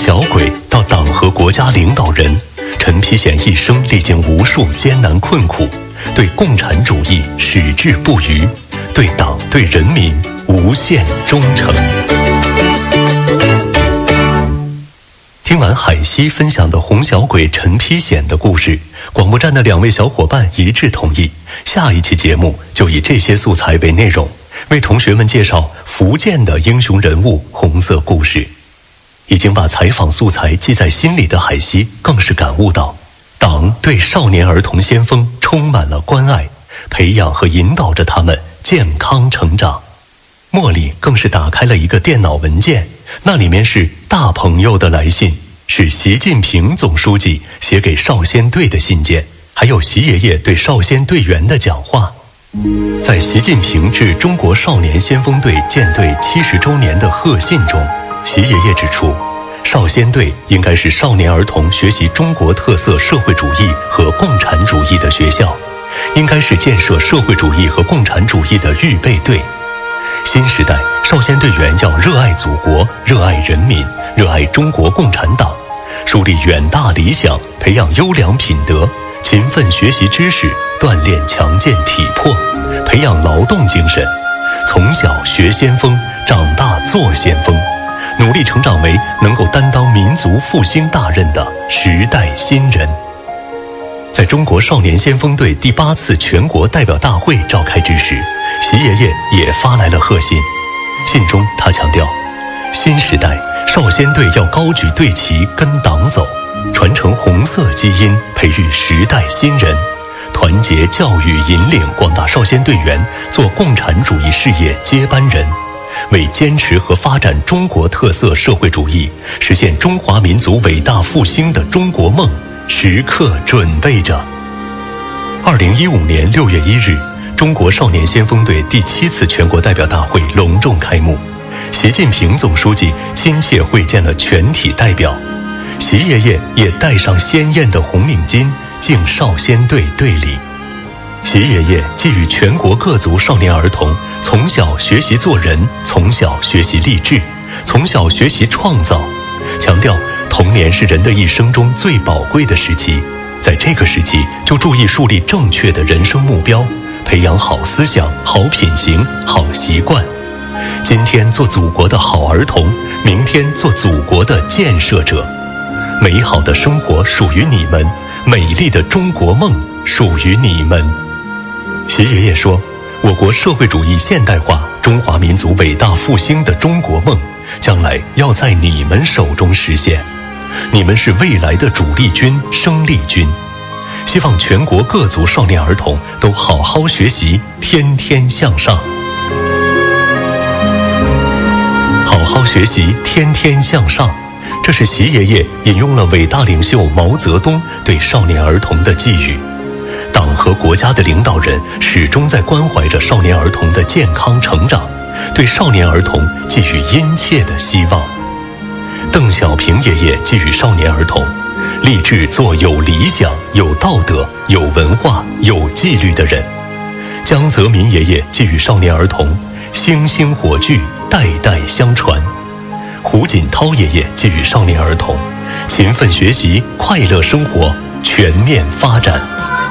小鬼到党和国家领导人，陈丕显一生历经无数艰难困苦，对共产主义矢志不渝，对党对人民无限忠诚。听完海西分享的红小鬼陈丕显的故事，广播站的2位小伙伴一致同意，下一期节目就以这些素材为内容，为同学们介绍福建的英雄人物红色故事。已经把采访素材记在心里的海西更是感悟到，党对少年儿童先锋充满了关爱，培养和引导着他们健康成长。茉莉更是打开了一个电脑文件，那里面是大朋友的来信，是习近平总书记写给少先队的信件，还有习爷爷对少先队员的讲话。在习近平致中国少年先锋队建队70周年的贺信中，习爷爷指出，少先队应该是少年儿童学习中国特色社会主义和共产主义的学校，应该是建设社会主义和共产主义的预备队。新时代少先队员要热爱祖国，热爱人民，热爱中国共产党，树立远大理想，培养优良品德，勤奋学习知识，锻炼强健体魄，培养劳动精神，从小学先锋，长大做先锋，努力成长为能够担当民族复兴大任的时代新人。在中国少年先锋队第8次全国代表大会召开之时，习爷爷也发来了贺信。信中他强调，新时代少先队要高举队旗跟党走，传承红色基因，培育时代新人，团结教育引领广大少先队员做共产主义事业接班人，为坚持和发展中国特色社会主义，实现中华民族伟大复兴的中国梦时刻准备着。2015年6月1日，中国少年先锋队第7次全国代表大会隆重开幕，习近平总书记亲切会见了全体代表，习爷爷也戴上鲜艳的红领巾敬少先队队礼。习爷爷寄予全国各族少年儿童从小学习做人，从小学习励志，从小学习创造，强调童年是人的一生中最宝贵的时期，在这个时期就注意树立正确的人生目标，培养好思想、好品行、好习惯。今天做祖国的好儿童，明天做祖国的建设者。美好的生活属于你们，美丽的中国梦属于你们。习爷爷说，我国社会主义现代化、中华民族伟大复兴的中国梦，将来要在你们手中实现。你们是未来的主力军、生力军。希望全国各族少年儿童都好好学习，天天向上。好好学习，天天向上，这是习爷爷引用了伟大领袖毛泽东对少年儿童的寄语。党和国家的领导人始终在关怀着少年儿童的健康成长，对少年儿童寄予殷切的希望。邓小平爷爷寄予少年儿童，立志做有理想、有道德、有文化、有纪律的人。江泽民爷爷寄予少年儿童，星星火炬，代代相传。胡锦涛爷爷寄予少年儿童，勤奋学习，快乐生活，全面发展。